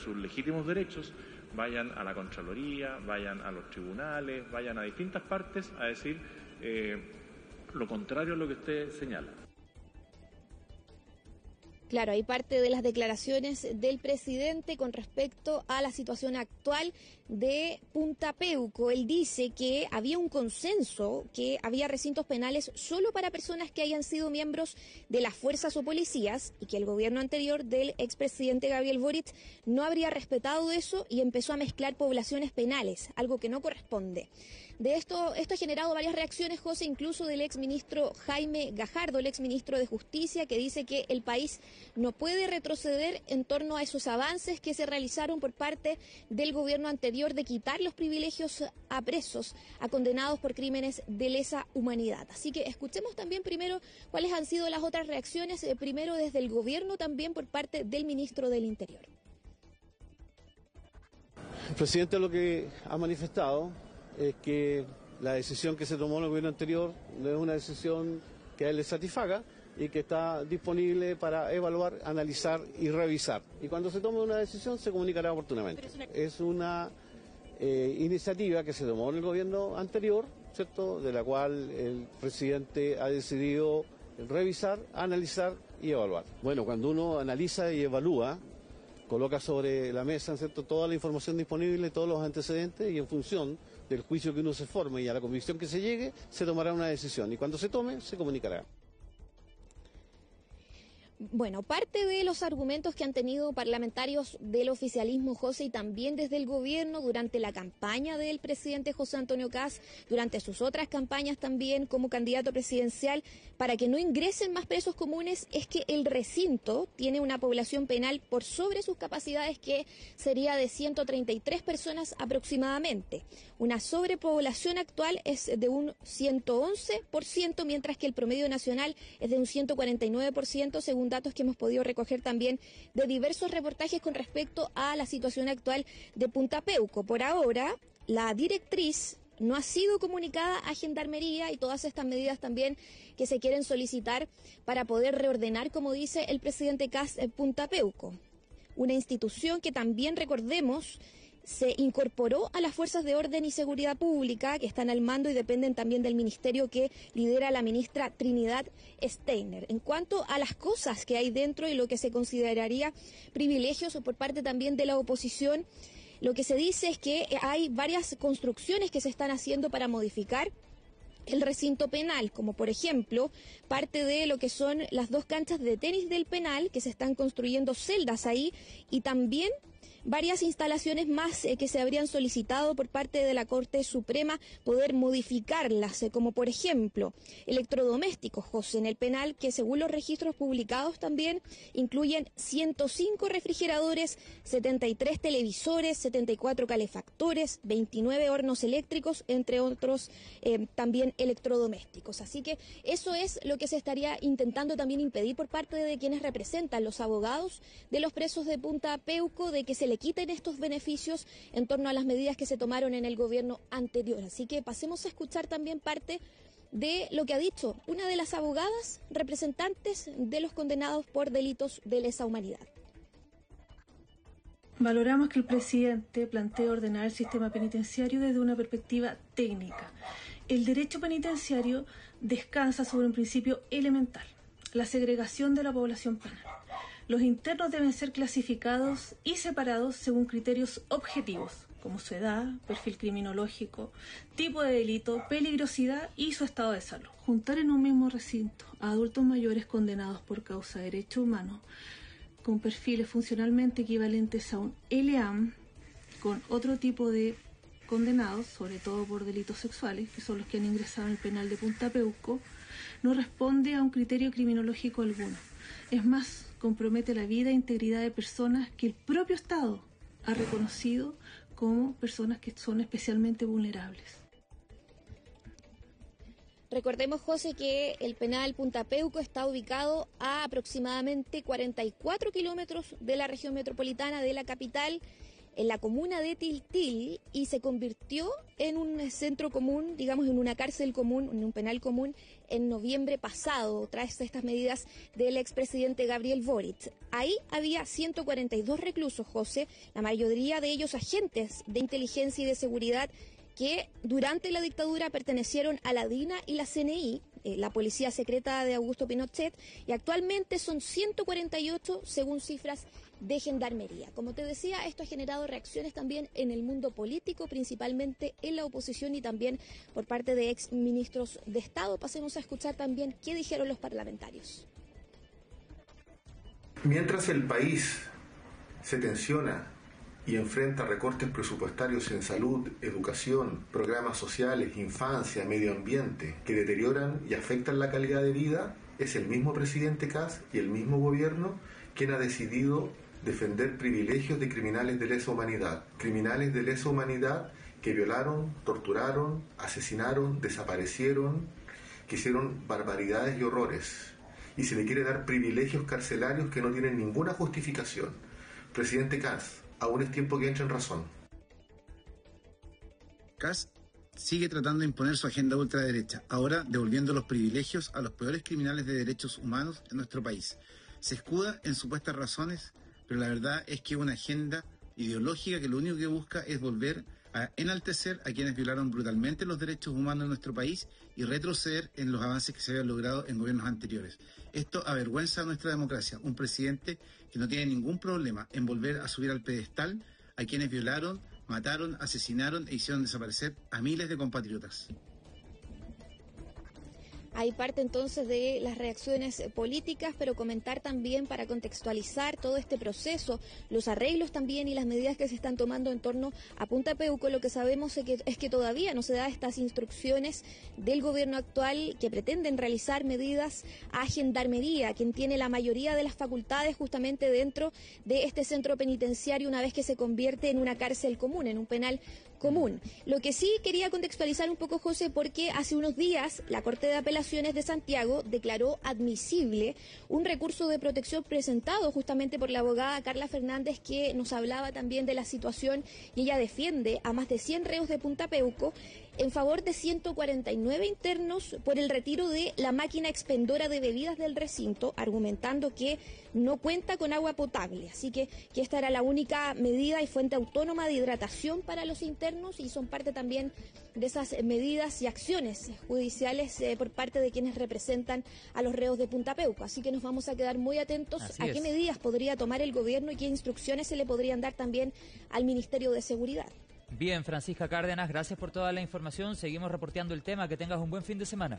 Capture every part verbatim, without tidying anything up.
sus legítimos derechos, vayan a la Contraloría, vayan a los tribunales, vayan a distintas partes a decir eh, lo contrario a lo que usted señala. Claro, hay parte de las declaraciones del presidente con respecto a la situación actual de Punta Peuco. Él dice que había un consenso, que había recintos penales solo para personas que hayan sido miembros de las fuerzas o policías y que el gobierno anterior del expresidente Gabriel Boric no habría respetado eso y empezó a mezclar poblaciones penales, algo que no corresponde. De esto, esto ha generado varias reacciones, José, incluso del exministro Jaime Gajardo, el exministro de Justicia, que dice que el país no puede retroceder en torno a esos avances que se realizaron por parte del gobierno anterior de quitar los privilegios a presos, a condenados por crímenes de lesa humanidad. Así que escuchemos también primero cuáles han sido las otras reacciones, eh, primero desde el gobierno, también por parte del ministro del Interior. El presidente lo que ha manifestado es que la decisión que se tomó en el gobierno anterior no es una decisión que a él le satisfaga y que está disponible para evaluar, analizar y revisar. Y cuando se tome una decisión se comunicará oportunamente. Es una, es una eh, iniciativa que se tomó en el gobierno anterior, ¿cierto?, de la cual el presidente ha decidido revisar, analizar y evaluar. Bueno, cuando uno analiza y evalúa, coloca sobre la mesa, ¿cierto?, toda la información disponible, todos los antecedentes, y en función del juicio que uno se forme y a la convicción que se llegue, se tomará una decisión. Y cuando se tome, se comunicará. Bueno, parte de los argumentos que han tenido parlamentarios del oficialismo, José, y también desde el gobierno durante la campaña del presidente José Antonio Kast, durante sus otras campañas también como candidato presidencial, para que no ingresen más presos comunes, es que el recinto tiene una población penal por sobre sus capacidades, que sería de ciento treinta y tres personas aproximadamente. Una sobrepoblación actual es de un ciento once por ciento, mientras que el promedio nacional es de un ciento cuarenta y nueve por ciento, según datos que hemos podido recoger también de diversos reportajes con respecto a la situación actual de Punta Peuco. Por ahora, la directriz no ha sido comunicada a Gendarmería y todas estas medidas también que se quieren solicitar para poder reordenar, como dice el presidente Kast, Punta Peuco. Una institución que también, recordemos, se incorporó a las fuerzas de orden y seguridad pública, que están al mando y dependen también del ministerio que lidera la ministra Trinidad Steiner. En cuanto a las cosas que hay dentro y lo que se consideraría privilegios por parte también de la oposición, lo que se dice es que hay varias construcciones que se están haciendo para modificar el recinto penal, como por ejemplo parte de lo que son las dos canchas de tenis del penal, que se están construyendo celdas ahí, y también varias instalaciones más eh, que se habrían solicitado por parte de la Corte Suprema poder modificarlas, eh, como por ejemplo electrodomésticos, José, en el penal, que según los registros publicados también incluyen ciento cinco refrigeradores, setenta y tres televisores, setenta y cuatro calefactores, veintinueve hornos eléctricos, entre otros eh, también electrodomésticos. Así que eso es lo que se estaría intentando también impedir por parte de quienes representan los abogados de los presos de Punta Peuco, de que se le quiten estos beneficios en torno a las medidas que se tomaron en el gobierno anterior. Así que pasemos a escuchar también parte de lo que ha dicho una de las abogadas representantes de los condenados por delitos de lesa humanidad. Valoramos que el presidente plantea ordenar el sistema penitenciario desde una perspectiva técnica. El derecho penitenciario descansa sobre un principio elemental: la segregación de la población penal. Los internos deben ser clasificados y separados según criterios objetivos, como su edad, perfil criminológico, tipo de delito, peligrosidad y su estado de salud. Juntar en un mismo recinto a adultos mayores condenados por causa de derechos humanos con perfiles funcionalmente equivalentes a un L A M con otro tipo de condenados, sobre todo por delitos sexuales, que son los que han ingresado en el penal de Punta Peuco, no responde a un criterio criminológico alguno. Es más, compromete la vida e integridad de personas que el propio Estado ha reconocido como personas que son especialmente vulnerables. Recordemos, José, que el penal Punta Peuco está ubicado a aproximadamente cuarenta y cuatro kilómetros de la región metropolitana de la capital. en la comuna de Tiltil y se convirtió en un centro común, digamos en una cárcel común, en un penal común, en noviembre pasado, tras estas medidas del expresidente Gabriel Boric. Ahí había ciento cuarenta y dos reclusos, José, la mayoría de ellos agentes de inteligencia y de seguridad que durante la dictadura pertenecieron a la DINA y la C N I, eh, la policía secreta de Augusto Pinochet, y actualmente son ciento cuarenta y ocho según cifras de Gendarmería. Como te decía, esto ha generado reacciones también en el mundo político, principalmente en la oposición y también por parte de ex ministros de Estado. Pasemos a escuchar también qué dijeron los parlamentarios. Mientras el país se tensiona y enfrenta recortes presupuestarios en salud, educación, programas sociales, infancia, medio ambiente, que deterioran y afectan la calidad de vida, es el mismo presidente Kast y el mismo gobierno quien ha decidido defender privilegios de criminales de lesa humanidad. Criminales de lesa humanidad que violaron, torturaron, asesinaron, desaparecieron, que hicieron barbaridades y horrores. Y se le quiere dar privilegios carcelarios que no tienen ninguna justificación. Presidente Kast, aún es tiempo que entre en razón. Kast sigue tratando de imponer su agenda ultraderecha, ahora devolviendo los privilegios a los peores criminales de derechos humanos en nuestro país. Se escuda en supuestas razones, pero la verdad es que es una agenda ideológica que lo único que busca es volver a enaltecer a quienes violaron brutalmente los derechos humanos en nuestro país y retroceder en los avances que se habían logrado en gobiernos anteriores. Esto avergüenza a nuestra democracia, un presidente que no tiene ningún problema en volver a subir al pedestal a quienes violaron, mataron, asesinaron e hicieron desaparecer a miles de compatriotas. Hay parte entonces de las reacciones políticas, pero comentar también para contextualizar todo este proceso, los arreglos también y las medidas que se están tomando en torno a Punta Peuco. Lo que sabemos es que, es que todavía no se da estas instrucciones del gobierno actual que pretenden realizar medidas a Gendarmería, quien tiene la mayoría de las facultades justamente dentro de este centro penitenciario una vez que se convierte en una cárcel común, en un penal común. Lo que sí quería contextualizar un poco, José, porque hace unos días la Corte de Apelaciones de Santiago declaró admisible un recurso de protección presentado justamente por la abogada Carla Fernández, que nos hablaba también de la situación y ella defiende a más de cien reos de Punta Peuco en favor de ciento cuarenta y nueve internos por el retiro de la máquina expendedora de bebidas del recinto, argumentando que no cuenta con agua potable. Así que, que esta era la única medida y fuente autónoma de hidratación para los internos y son parte también de esas medidas y acciones judiciales eh, por parte de quienes representan a los reos de Punta Peuco. Así que nos vamos a quedar muy atentos Así a es. qué medidas podría tomar el gobierno y qué instrucciones se le podrían dar también al Ministerio de Seguridad. Bien, Francisca Cárdenas, gracias por toda la información. Seguimos reporteando el tema. Que tengas un buen fin de semana.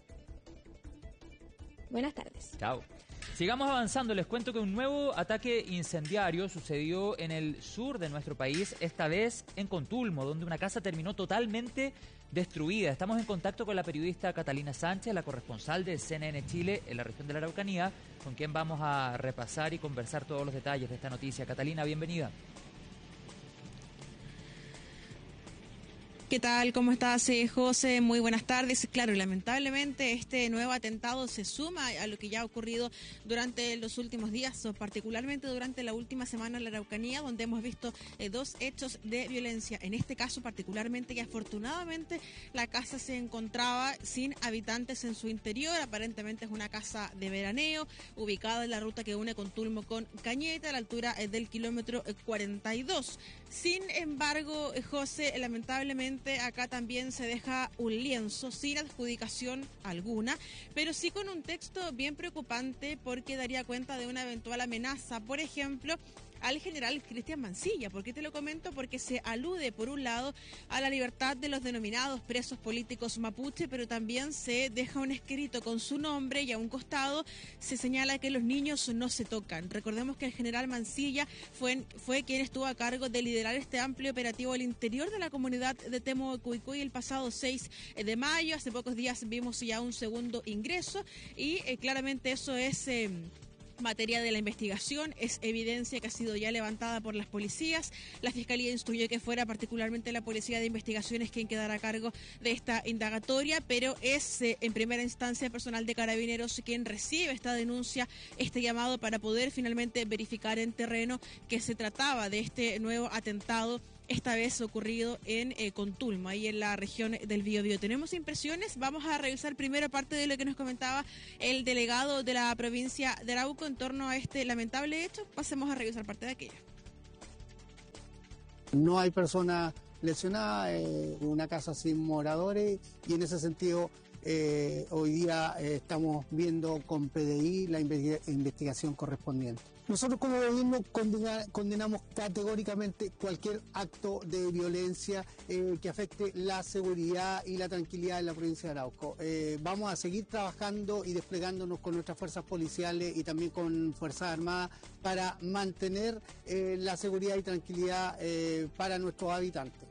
Buenas tardes. Chao. Sigamos avanzando. Les cuento que un nuevo ataque incendiario sucedió en el sur de nuestro país, esta vez en Contulmo, donde una casa terminó totalmente destruida. Estamos en contacto con la periodista Catalina Sánchez, la corresponsal de C N N Chile en la región de la Araucanía, con quien vamos a repasar y conversar todos los detalles de esta noticia. Catalina, bienvenida. ¿Qué tal? ¿Cómo estás, eh, José? Muy buenas tardes. Claro, lamentablemente este nuevo atentado se suma a lo que ya ha ocurrido durante los últimos días, particularmente durante la última semana en la Araucanía, donde hemos visto eh, dos hechos de violencia. En este caso particularmente, que afortunadamente la casa se encontraba sin habitantes en su interior. Aparentemente es una casa de veraneo, ubicada en la ruta que une Contulmo con Cañete, a la altura eh, del kilómetro eh, cuarenta y dos. Sin embargo, eh, José, lamentablemente acá también se deja un lienzo sin adjudicación alguna, pero sí con un texto bien preocupante porque daría cuenta de una eventual amenaza, por ejemplo, al general Cristian Mancilla. ¿Por qué te lo comento? Porque se alude, por un lado, a la libertad de los denominados presos políticos mapuche, pero también se deja un escrito con su nombre y a un costado se señala que los niños no se tocan. Recordemos que el general Mancilla fue, fue quien estuvo a cargo de liderar este amplio operativo al interior de la comunidad de Temucuicui el pasado seis de mayo. Hace pocos días vimos ya un segundo ingreso y eh, claramente eso es... Eh, materia de la investigación. Es evidencia que ha sido ya levantada por las policías. La Fiscalía instruyó que fuera particularmente la Policía de Investigaciones quien quedara a cargo de esta indagatoria, pero es eh, en primera instancia el personal de Carabineros quien recibe esta denuncia, este llamado para poder finalmente verificar en terreno que se trataba de este nuevo atentado, esta vez ocurrido en eh, Contulmo, ahí en la región del Biobío. Tenemos impresiones, vamos a revisar primero parte de lo que nos comentaba el delegado de la provincia de Arauco en torno a este lamentable hecho. Pasemos a revisar parte de aquella. No hay personas lesionadas, eh, una casa sin moradores, y en ese sentido eh, hoy día eh, estamos viendo con P D I la investigación correspondiente. Nosotros como gobierno condena, condenamos categóricamente cualquier acto de violencia eh, que afecte la seguridad y la tranquilidad en la provincia de Arauco. Eh, vamos a seguir trabajando y desplegándonos con nuestras fuerzas policiales y también con Fuerzas Armadas para mantener eh, la seguridad y tranquilidad eh, para nuestros habitantes.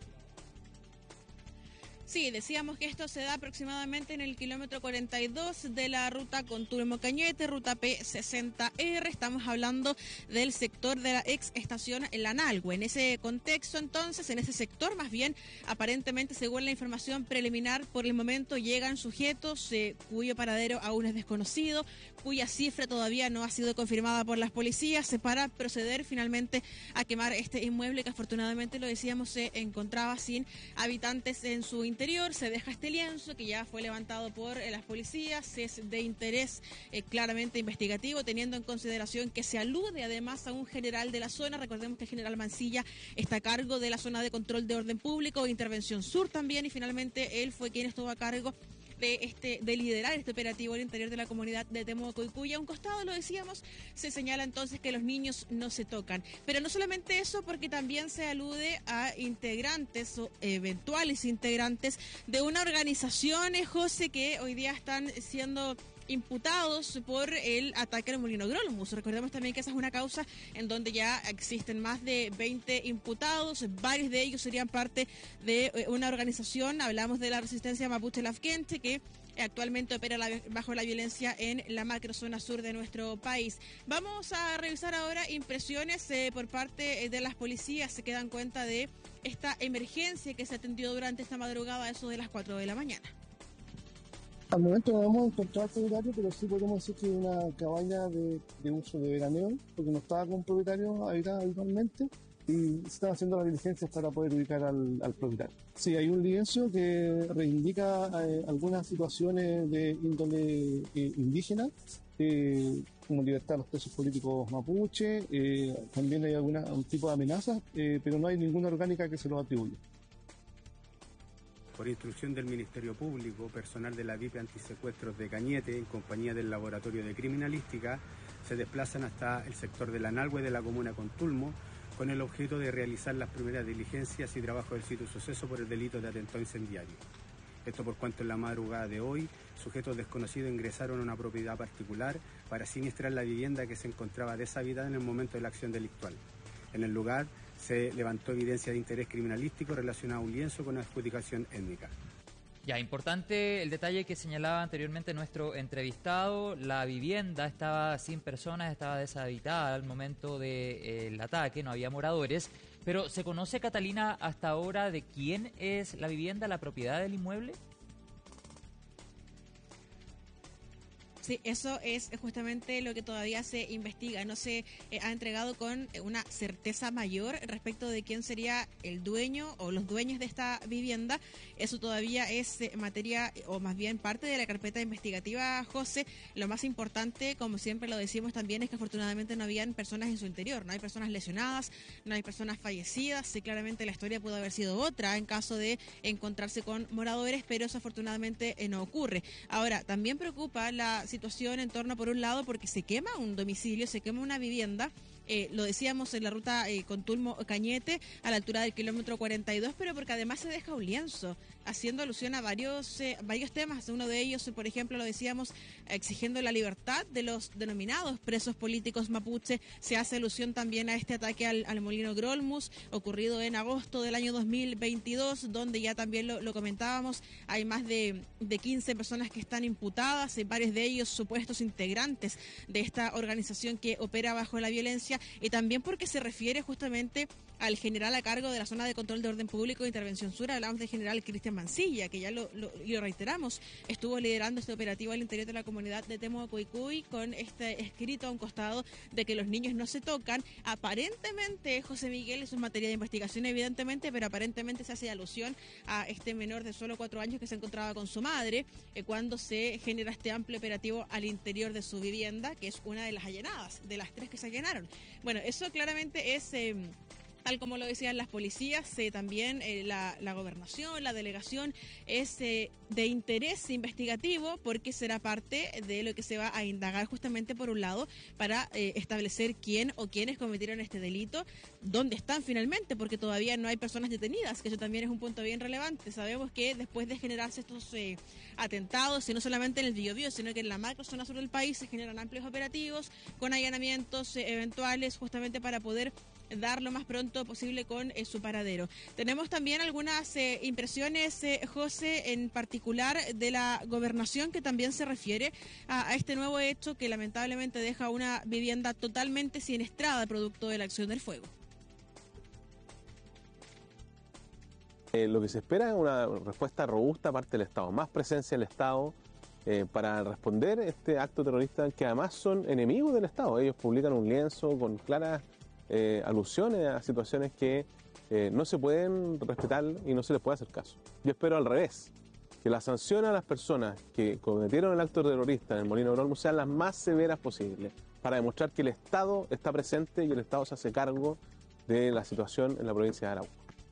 Sí, decíamos que esto se da aproximadamente en el kilómetro cuarenta y dos de la ruta Contulmo-Cañete, ruta P sesenta R. Estamos hablando del sector de la ex estación La Nalgüe. En ese contexto, entonces, en ese sector, más bien, aparentemente, según la información preliminar, por el momento llegan sujetos eh, cuyo paradero aún es desconocido, cuya cifra todavía no ha sido confirmada por las policías, eh, para proceder finalmente a quemar este inmueble que afortunadamente, lo decíamos, se encontraba sin habitantes en su interior. Se deja este lienzo que ya fue levantado por eh, las policías, es de interés eh, claramente investigativo, teniendo en consideración que se alude además a un general de la zona. Recordemos que el general Mancilla está a cargo de la zona de control de orden público, Intervención Sur también, y finalmente él fue quien estuvo a cargo de este de liderar este operativo al interior de la comunidad de Temuco-Coycuy. A un costado, lo decíamos, se señala entonces que los niños no se tocan. Pero no solamente eso, porque también se alude a integrantes o eventuales integrantes de una organización, eh, José, que hoy día están siendo imputados por el ataque al Molino Grolmus. Recordemos también que esa es una causa en donde ya existen más de veinte imputados, varios de ellos serían parte de una organización, hablamos de la resistencia mapuche lafkenche, que actualmente opera la, bajo la violencia en la macrozona sur de nuestro país. Vamos a revisar ahora impresiones eh, por parte de las policías, se dan cuenta de esta emergencia que se atendió durante esta madrugada, a eso de las cuatro de la mañana. Al momento no hemos encontrado propietario, pero sí podemos decir que es una cabaña de, de uso de veraneo, porque no estaba con propietario habitada habitualmente y se están haciendo las diligencias para poder ubicar al, al propietario. Sí, hay un lienzo que reivindica eh, algunas situaciones de índole eh, indígena, eh, como libertad de los presos políticos mapuche, eh, también hay alguna, un tipo de amenazas, eh, pero no hay ninguna orgánica que se lo atribuya. Por instrucción del Ministerio Público, personal de la D I P Antisecuestros de Cañete, en compañía del Laboratorio de Criminalística, se desplazan hasta el sector de La Nalgüe de la comuna Contulmo, con el objeto de realizar las primeras diligencias y trabajos del sitio suceso por el delito de atentado incendiario. Esto por cuanto en la madrugada de hoy, sujetos desconocidos ingresaron a una propiedad particular para siniestrar la vivienda que se encontraba deshabitada en el momento de la acción delictual. En el lugar se levantó evidencia de interés criminalístico relacionado a un lienzo con adjudicación étnica. Ya, importante el detalle que señalaba anteriormente nuestro entrevistado. La vivienda estaba sin personas, estaba deshabitada al momento del ataque, no había moradores. Pero ¿se conoce, Catalina, hasta ahora de quién es la vivienda, la propiedad del inmueble? Sí, eso es justamente lo que todavía se investiga. No se eh, ha entregado con una certeza mayor respecto de quién sería el dueño o los dueños de esta vivienda. Eso todavía es eh, materia, o más bien parte de la carpeta investigativa, José. Lo más importante, como siempre lo decimos también, es que afortunadamente no habían personas en su interior. No hay personas lesionadas, no hay personas fallecidas. Sí, claramente la historia pudo haber sido otra en caso de encontrarse con moradores, pero eso afortunadamente eh, no ocurre. Ahora, también preocupa la situación en torno, por un lado, porque se quema un domicilio, se quema una vivienda, Eh, lo decíamos en la ruta eh, Contulmo-Cañete, a la altura del kilómetro cuarenta y dos, pero porque además se deja un lienzo, haciendo alusión a varios eh, varios temas. Uno de ellos, por ejemplo, lo decíamos, exigiendo la libertad de los denominados presos políticos mapuche. Se hace alusión también a este ataque al, al molino Grolmus, ocurrido en agosto del año dos mil veintidós, donde ya también lo, lo comentábamos, hay más de, de quince personas que están imputadas, varios de ellos supuestos integrantes de esta organización que opera bajo la violencia, y también porque se refiere justamente al general a cargo de la zona de control de orden público de Intervención Sur. Hablamos del general Cristian Mancilla, que ya lo, lo, lo reiteramos, estuvo liderando este operativo al interior de la comunidad de Temuco-Coicuy, con este escrito a un costado de que los niños no se tocan. Aparentemente, José Miguel, eso es materia de investigación evidentemente, pero aparentemente se hace alusión a este menor de solo cuatro años que se encontraba con su madre eh, cuando se genera este amplio operativo al interior de su vivienda, que es una de las allanadas, de las tres que se allanaron. Bueno, eso claramente es... Eh, Tal como lo decían las policías, eh, también eh, la, la gobernación, la delegación es eh, de interés investigativo, porque será parte de lo que se va a indagar justamente por un lado para eh, establecer quién o quiénes cometieron este delito, dónde están finalmente, porque todavía no hay personas detenidas, que eso también es un punto bien relevante. Sabemos que después de generarse estos eh, atentados, y no solamente en el Biobío, sino que en la macro zona sur del país, se generan amplios operativos con allanamientos eh, eventuales justamente para poder dar lo más pronto posible con eh, su paradero. Tenemos también algunas eh, impresiones, eh, José, en particular de la gobernación, que también se refiere a, a este nuevo hecho que lamentablemente deja una vivienda totalmente siniestrada producto de la acción del fuego. Eh, lo que se espera es una respuesta robusta parte del Estado, más presencia del Estado eh, para responder a este acto terrorista, que además son enemigos del Estado. Ellos publican un lienzo con claras Eh, alusiones a situaciones que eh, no se pueden respetar y no se les puede hacer caso. Yo espero al revés, que la sanción a las personas que cometieron el acto terrorista en el molino Grolmus sean las más severas posibles, para demostrar que el Estado está presente y el Estado se hace cargo de la situación en la provincia de Arauco.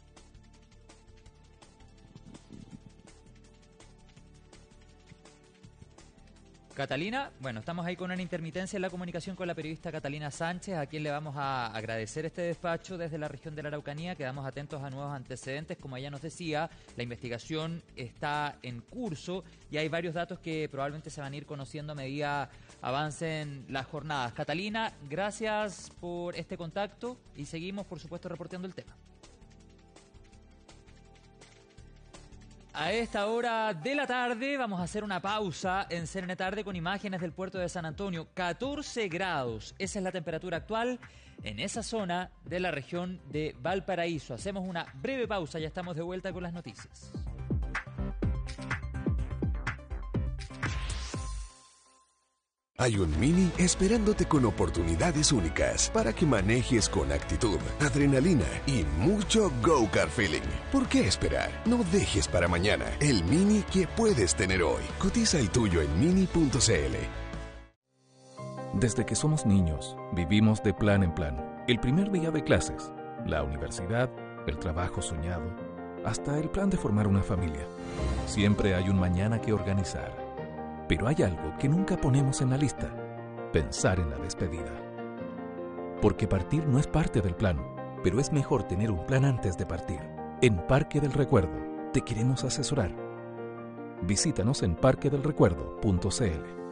Catalina, bueno, estamos ahí con una intermitencia en la comunicación con la periodista Catalina Sánchez, a quien le vamos a agradecer este despacho desde la región de la Araucanía. Quedamos atentos a nuevos antecedentes. Como ella nos decía, la investigación está en curso y hay varios datos que probablemente se van a ir conociendo a medida avancen las jornadas. Catalina, gracias por este contacto y seguimos, por supuesto, reporteando el tema. A esta hora de la tarde vamos a hacer una pausa en C N N Tarde con imágenes del puerto de San Antonio. catorce grados, esa es la temperatura actual en esa zona de la región de Valparaíso. Hacemos una breve pausa, ya estamos de vuelta con las noticias. Hay un Mini esperándote con oportunidades únicas para que manejes con actitud, adrenalina y mucho go-kart feeling. ¿Por qué esperar? No dejes para mañana el Mini que puedes tener hoy. Cotiza el tuyo en mini punto c l. Desde que somos niños, vivimos de plan en plan. El primer día de clases, la universidad, el trabajo soñado, hasta el plan de formar una familia. Siempre hay un mañana que organizar. Pero hay algo que nunca ponemos en la lista: pensar en la despedida. Porque partir no es parte del plan, pero es mejor tener un plan antes de partir. En Parque del Recuerdo te queremos asesorar. Visítanos en parque del recuerdo punto c l.